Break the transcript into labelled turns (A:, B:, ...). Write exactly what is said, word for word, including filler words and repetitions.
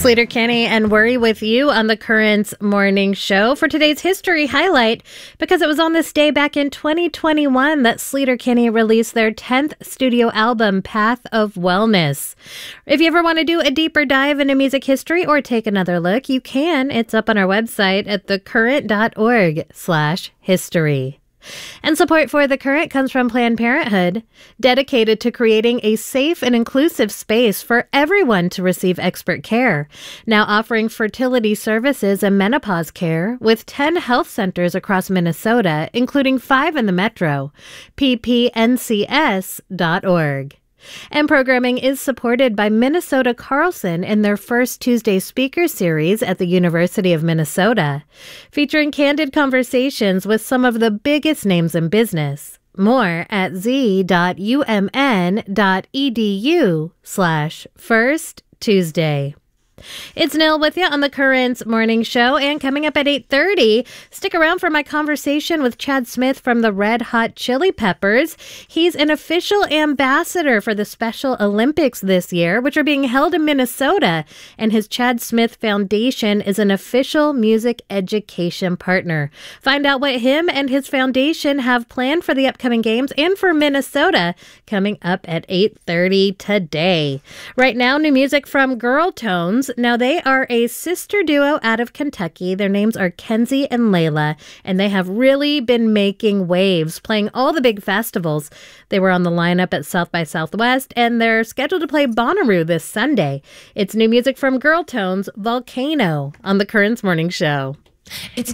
A: Sleater-Kinney and Worry with you on the Currents Morning Show for today's history highlight, because it was on this day back in twenty twenty-one that Sleater-Kinney released their tenth studio album, Path of Wellness. If you ever want to do a deeper dive into music history or take another look, you can. It's up on our website at thecurrent.org slash history. And support for The Current comes from Planned Parenthood, dedicated to creating a safe and inclusive space for everyone to receive expert care. Now offering fertility services and menopause care with ten health centers across Minnesota, including five in the metro. p p n c s dot org. And programming is supported by Minnesota Carlson in their first Tuesday speaker series at the University of Minnesota, featuring candid conversations with some of the biggest names in business. More at z.umn.edu slash first Tuesday. It's Nil with you on the Currents Morning Show, and coming up at eight thirty, stick around for my conversation with Chad Smith from the Red Hot Chili Peppers. He's an official ambassador for the Special Olympics this year, which are being held in Minnesota, and his Chad Smith Foundation is an official music education partner. Find out what him and his foundation have planned for the upcoming games and for Minnesota coming up at eight thirty today. Right now, new music from Girl Tones. Now, they are a sister duo out of Kentucky. Their names are Kenzie and Layla, and they have really been making waves, playing all the big festivals. They were on the lineup at South by Southwest, and they're scheduled to play Bonnaroo this Sunday. It's new music from Girl Tones, Volcano, on the Currents Morning Show.
B: It's